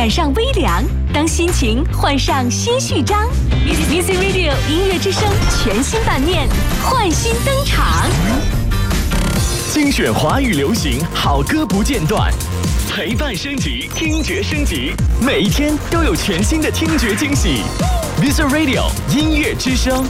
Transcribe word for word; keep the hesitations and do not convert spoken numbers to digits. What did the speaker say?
染上微凉，当心情换上新序章。Music Radio 音乐之声全新版面，焕新登场。 精选华语流行好歌不间断，陪伴升级，听觉升级，每一天都有全新的听觉惊喜。Music Radio 音乐之声。